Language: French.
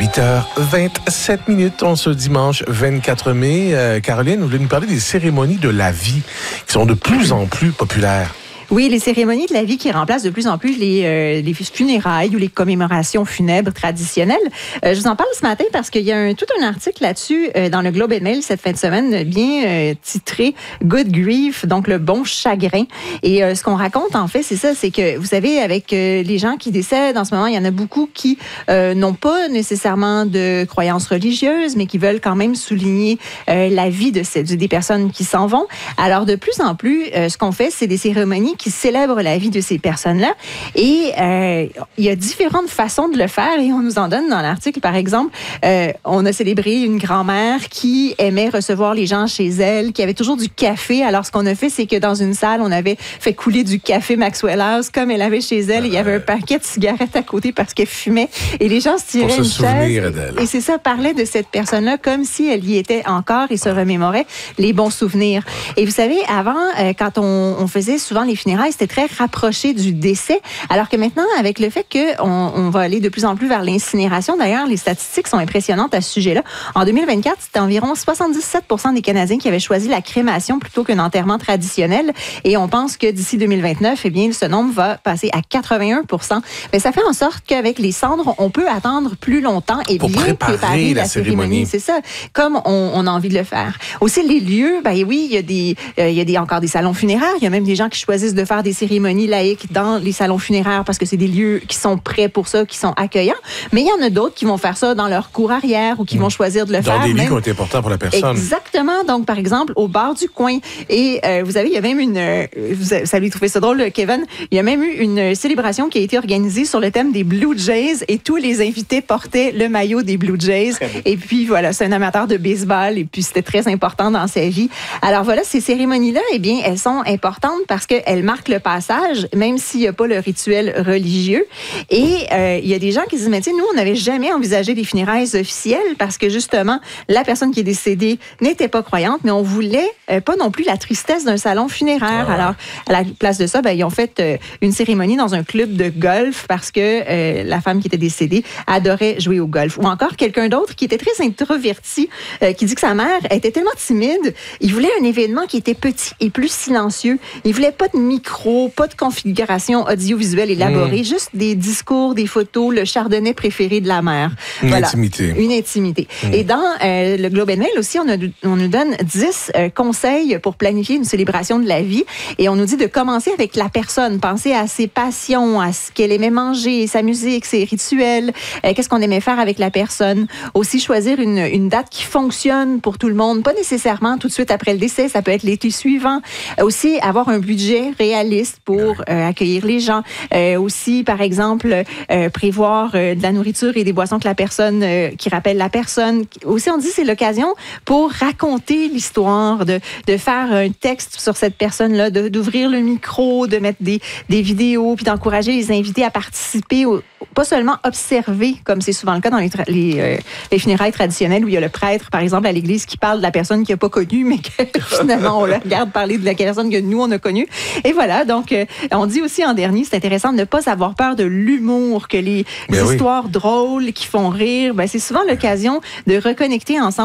8h27 en ce dimanche 24 mai. Caroline, vous voulez nous parler des cérémonies de la vie qui sont de plus en plus populaires. Oui, les cérémonies de la vie qui remplacent de plus en plus les funérailles ou les commémorations funèbres traditionnelles. Je vous en parle ce matin parce qu'il y a tout un article là-dessus dans le Globe and Mail cette fin de semaine, bien titré « Good Grief », donc le bon chagrin. Et ce qu'on raconte, en fait, c'est ça, c'est que, vous savez, avec les gens qui décèdent en ce moment, il y en a beaucoup qui n'ont pas nécessairement de croyances religieuses, mais qui veulent quand même souligner la vie des personnes qui s'en vont. Alors, de plus en plus, ce qu'on fait, c'est des cérémonies qui célèbrent la vie de ces personnes-là. Et il y a différentes façons de le faire et on nous en donne dans l'article. Par exemple, on a célébré une grand-mère qui aimait recevoir les gens chez elle, qui avait toujours du café. Alors, ce qu'on a fait, c'est que dans une salle, on avait fait couler du café Maxwell House comme elle avait chez elle. Il y avait un paquet de cigarettes à côté parce qu'elle fumait. Et les gens se tiraient une chaise. Et c'est ça, parlait de cette personne-là comme si elle y était encore et se remémorait les bons souvenirs. Et vous savez, avant, quand on faisait souvent les funérailles, c'était très rapproché du décès, alors que maintenant, avec le fait qu'on va aller de plus en plus vers l'incinération, d'ailleurs, les statistiques sont impressionnantes à ce sujet-là. En 2024, c'était environ 77% des Canadiens qui avaient choisi la crémation plutôt qu'un enterrement traditionnel, et on pense que d'ici 2029, eh bien, ce nombre va passer à 81%. Mais ça fait en sorte qu'avec les cendres, on peut attendre plus longtemps et pour bien préparer la cérémonie. C'est ça, comme on a envie de le faire. Aussi, les lieux, ben oui, il y a encore des salons funéraires, il y a même des gens qui choisissent de faire des cérémonies laïques dans les salons funéraires parce que c'est des lieux qui sont prêts pour ça, qui sont accueillants. Mais il y en a d'autres qui vont faire ça dans leur cour arrière ou qui vont choisir de le faire. Dans des lieux qui ont été importants pour la personne. Exactement. Donc, par exemple, au bar du coin. Et vous savez, il y a même vous allez trouver ça drôle, Kevin, il y a même eu une célébration qui a été organisée sur le thème des Blue Jays et tous les invités portaient le maillot des Blue Jays. Et puis, voilà, c'est un amateur de baseball et puis c'était très important dans sa vie. Alors voilà, ces cérémonies-là, eh bien, elles sont importantes parce qu'elles marquent le passage, même s'il n'y a pas le rituel religieux. Et il y a des gens qui disent, mais tu sais, nous, on n'avait jamais envisagé des funérailles officielles parce que justement, la personne qui est décédée n'était pas croyante, mais on voulait pas non plus la tristesse d'un salon funéraire. Alors, à la place de ça, ben, ils ont fait une cérémonie dans un club de golf parce que la femme qui était décédée adorait jouer au golf. Ou encore quelqu'un d'autre qui était très introverti, qui dit que sa mère était tellement timide, il voulait un événement qui était petit et plus silencieux. Il voulait pas de micro, pas de configuration audiovisuelle élaborée, juste des discours, des photos, le chardonnay préféré de la mère. Une intimité. Une intimité. Et dans le Globe and Mail aussi, on nous donne 10 conseils pour planifier une célébration de la vie. Et on nous dit de commencer avec la personne, penser à ses passions, à ce qu'elle aimait manger, sa musique, ses rituels, qu'est-ce qu'on aimait faire avec la personne. Aussi choisir une date qui fonctionne pour tout le monde, pas nécessairement tout de suite après le décès, ça peut être l'été suivant. Aussi avoir un budget réaliste pour accueillir les gens. Aussi, par exemple, prévoir de la nourriture et des boissons que la personne, qui rappellent la personne. Aussi, on dit c'est l'occasion pour raconter l'histoire, de faire un texte sur cette personne-là, d'ouvrir le micro, de mettre des vidéos, puis d'encourager les invités à participer, pas seulement observer, comme c'est souvent le cas dans les funérailles traditionnelles où il y a le prêtre, par exemple, à l'église qui parle de la personne qu'il n'a pas connue, mais que finalement, on le regarde parler de la personne que nous, on a connue. Et voilà, donc, on dit aussi en dernier, c'est intéressant de ne pas avoir peur de l'humour, que les histoires drôles qui font rire, ben, c'est souvent l'occasion de reconnecter ensemble